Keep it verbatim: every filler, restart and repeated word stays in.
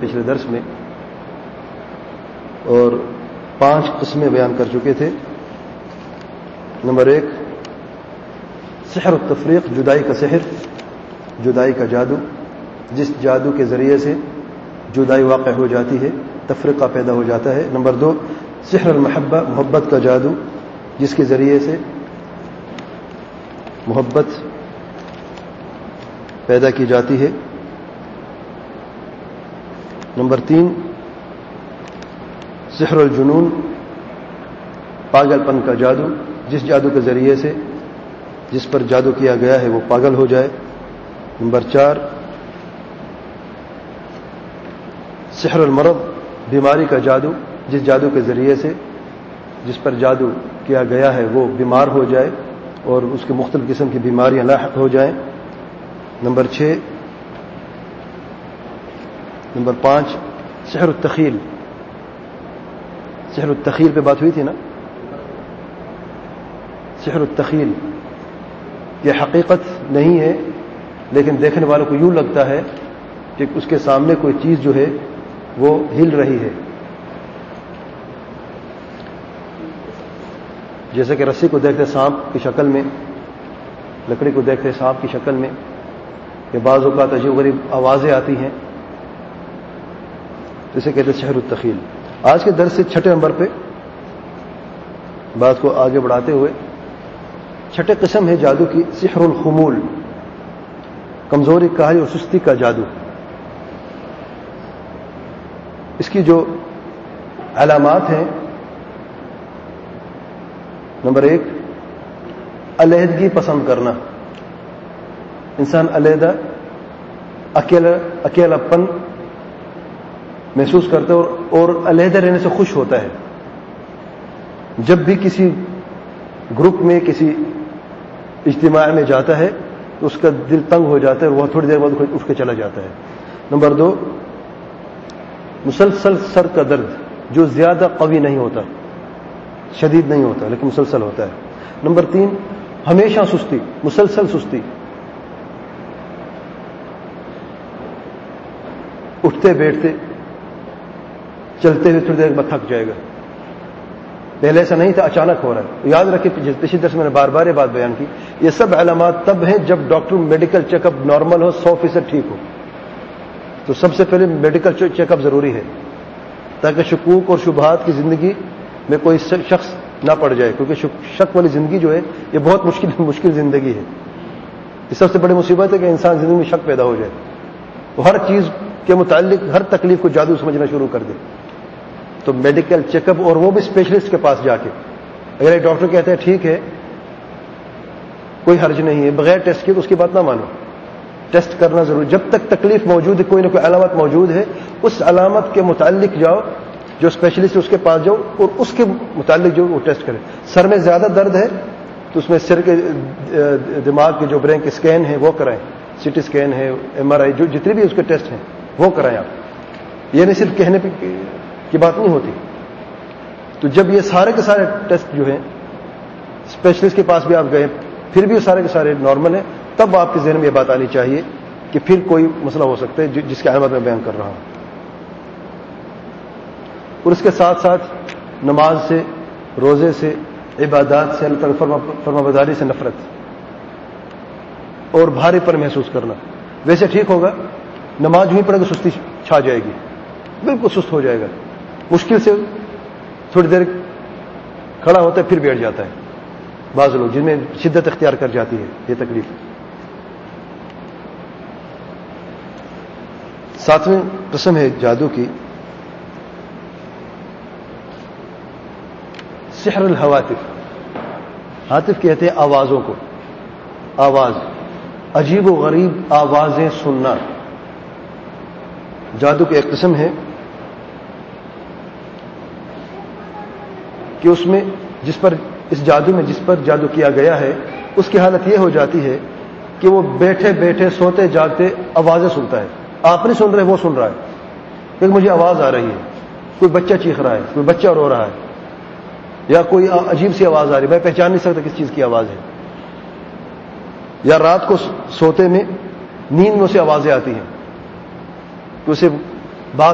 پچھلے درس میں، اور پانچ قسمیں بیان کر چکے تھے۔ نمبر ایک، سحر التفریق، جدائی کا سحر، جدائی کا جادو، جس جادو کے ذریعے سے جدائی واقع ہو جاتی ہے، تفریقہ پیدا ہو جاتا ہے۔ نمبر دو، سحر المحبہ، محبت کا جادو، جس کے ذریعے سے محبت پیدا کی جاتی ہے۔ نمبر تین، سحر الجنون، پاگل پن کا جادو، جس جادو کے ذریعے سے جس پر جادو کیا گیا ہے وہ پاگل ہو جائے۔ نمبر چار، سحر المرض، بیماری کا جادو، جس جادو کے ذریعے سے جس پر جادو کیا گیا ہے وہ بیمار ہو جائے اور اس کے مختلف قسم کی بیماریاں لاحق ہو جائیں۔ نمبر چھ، نمبر پانچ، سحر التخیل، سحر التخیل پہ بات ہوئی تھی نا۔ سحر التخیل یہ حقیقت نہیں ہے، لیکن دیکھنے والوں کو یوں لگتا ہے کہ اس کے سامنے کوئی چیز جو ہے وہ ہل رہی ہے، جیسے کہ رسی کو دیکھتے سانپ کی شکل میں، لکڑی کو دیکھتے سانپ کی شکل میں، کہ بعض اوقات عجیب غریب آوازیں آتی ہیں، جسے کہتے ہیں سحر التخیل۔ آج کے درس سے چھٹے نمبر پہ بات کو آگے بڑھاتے ہوئے، چھٹے قسم ہے جادو کی، سحر الخمول، کمزوری، کاہلی اور سستی کا جادو۔ اس کی جو علامات ہیں، نمبر ایک، علیحدگی پسند کرنا، انسان علیحدہ، اکیلا اکیلا پن محسوس کرتا ہے اور, اور علیحدہ رہنے سے خوش ہوتا ہے۔ جب بھی کسی گروپ میں، کسی اجتماع میں جاتا ہے تو اس کا دل تنگ ہو جاتا ہے اور وہ تھوڑی دیر بعد اٹھ کے چلا جاتا ہے۔ نمبر دو، مسلسل سر کا درد، جو زیادہ قوی نہیں ہوتا، شدید نہیں ہوتا لیکن مسلسل ہوتا ہے۔ نمبر تین، ہمیشہ سستی، مسلسل سستی، اٹھتے بیٹھتے چلتے ہوئے تھوڑی دیر بعد تھک جائے گا، پہلے ایسا نہیں تھا، اچانک ہو رہا ہے۔ یاد رکھیں، پچھلی درس میں نے بار بار یہ بات بیان کی، یہ سب علامات تب ہیں جب doctor medical check up normal ہو، سو فیصد ٹھیک ہو، تو سب سے پہلے میڈیکل چیک اپ ضروری ہے، تاکہ شکوک اور شبہات کی زندگی میں کوئی شخص نہ پڑ جائے، کیونکہ شک والی زندگی جو ہے یہ بہت مشکل مشکل زندگی ہے۔ یہ سب سے بڑی مصیبت ہے کہ انسان زندگی میں شک پیدا ہو جائے، وہ ہر چیز کے متعلق ہر تکلیف کو جادو سمجھنا شروع کر دے۔ تو میڈیکل چیک اپ، اور وہ بھی اسپیشلسٹ کے پاس جا کے، اگر ایک ڈاکٹر کہتے ہیں ٹھیک ہے کوئی حرج نہیں ہے، بغیر ٹیسٹ کے تو اس کی بات نہ مانو، ٹیسٹ کرنا ضروری۔ جب تک تکلیف موجود ہے، کوئی نہ کوئی علامت موجود ہے، اس علامت کے متعلق جاؤ، جو اسپیشلسٹ ہے اس کے پاس جاؤ اور اس کے متعلق جو وہ ٹیسٹ کرے۔ سر میں زیادہ درد ہے تو اس میں سر کے دماغ کے جو برین کے اسکین ہیں وہ کرائیں، سی ٹی اسکین ہے، ایم آر آئی، جو جتنے بھی اس کے ٹیسٹ ہیں وہ کرائیں آپ۔ یہ نہیں صرف کہنے پہ کی بات نہیں ہوتی۔ تو جب یہ سارے کے سارے ٹیسٹ جو ہیں اسپیشلسٹ کے پاس بھی آپ گئے، پھر بھی سارے کے سارے نارمل ہیں، تب آپ کے ذہن میں یہ بات آنی چاہیے کہ پھر کوئی مسئلہ ہو سکتا ہے جس کی علامت میں بیان کر رہا ہوں۔ اور اس کے ساتھ ساتھ نماز سے، روزے سے، عبادات سے، اللہ تعالیٰ فرما برداری سے نفرت اور بھاری پر محسوس کرنا۔ ویسے ٹھیک ہوگا، نماز یوں ہی پڑھے گا سستی چھا جائے گی، بالکل سست ہو جائے گا، مشکل سے تھوڑی دیر کھڑا ہوتا ہے پھر بیٹھ جاتا ہے۔ بعض لوگ جن میں شدت اختیار کر جاتی ہے یہ تکلیف۔ ساتویں قسم ہے جادو کی، سحر الہواتف، ہاتف کہتے ہیں آوازوں کو، آواز، عجیب و غریب آوازیں سننا، جادو کی ایک قسم ہے کہ اس میں جس پر اس جادو میں جس پر جادو کیا گیا ہے اس کی حالت یہ ہو جاتی ہے کہ وہ بیٹھے بیٹھے سوتے جاگتے آوازیں سنتا ہے۔ آپ نہیں سن رہے، وہ سن رہا ہے کہ مجھے آواز آ رہی ہے، کوئی بچہ چیخ رہا ہے، کوئی بچہ رو رہا ہے، یا کوئی عجیب سی آواز آ رہی ہے، میں پہچان نہیں سکتا کس چیز کی آواز ہے، یا رات کو سوتے میں نیند میں اسے آوازیں آتی ہیں کہ اسے